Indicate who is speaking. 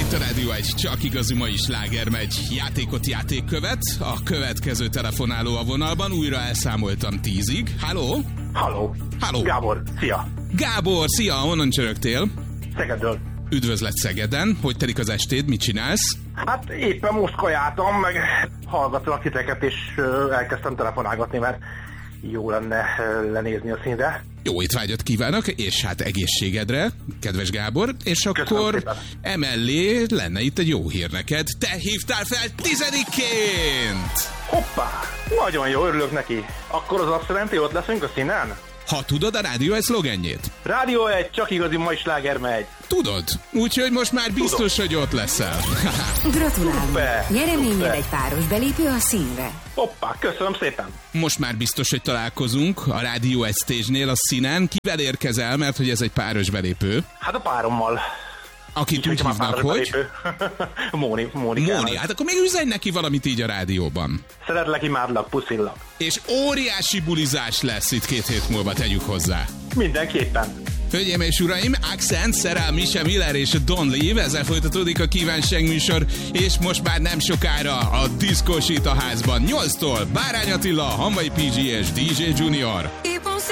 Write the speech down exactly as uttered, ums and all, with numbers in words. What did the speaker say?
Speaker 1: Itt a Rádió egy csak igazi mai sláger megy. Játékot játék követ. A következő telefonáló a vonalban. Újra elszámoltam tízig. Halló?
Speaker 2: Halló.
Speaker 1: Halló.
Speaker 2: Gábor, szia.
Speaker 1: Gábor, szia, honnan csörögtél?
Speaker 2: Szegedről.
Speaker 1: Üdvözlet Szegeden. Hogy telik az estéd? Mit csinálsz?
Speaker 2: Hát éppen most kajáltam, meg hallgatlak titeket, és uh, elkezdtem telefonálgatni, mert jó lenne uh, lenézni a színre.
Speaker 1: Jó étvágyat kívánok, és hát egészségedre, kedves Gábor, és akkor emellé lenne itt egy jó hír neked. Te hívtál fel tizedikként!
Speaker 2: Hoppá! Nagyon jó, örülök neki. Akkor az azt jelenti, hogy ott leszünk a színen?
Speaker 1: Ha tudod a Rádió egy szlogenjét?
Speaker 2: Rádió egy csak igazi mai sláger megy.
Speaker 1: Tudod? Úgyhogy most már biztos, Tudom. hogy ott leszel.
Speaker 3: Gratulálunk! Nyereményed egy páros belépő a színre.
Speaker 2: Hoppá, köszönöm szépen!
Speaker 1: Most már biztos, hogy találkozunk a Rádió egy stage-nél a színen. Kivel érkezel, mert hogy ez egy páros belépő?
Speaker 2: Hát a párommal.
Speaker 1: Akit úgy hívnak, hogy?
Speaker 2: Móni, Móni.
Speaker 1: Móni, hát akkor még üzenj neki valamit így a rádióban.
Speaker 2: Szeretlek, imádlak, puszillak. És
Speaker 1: óriási bulizás lesz itt két hét múlva, tegyük hozzá.
Speaker 2: Mindenképpen.
Speaker 1: Hölgyeim és uraim, Accent, Szerel, Misha Miller és Don't Leave, ezzel folytatódik a Kívánság műsor, és most már nem sokára a diszkósít a házban. nyolctól Bárány Attila, Hamvai pé gé és dé dzsé Junior.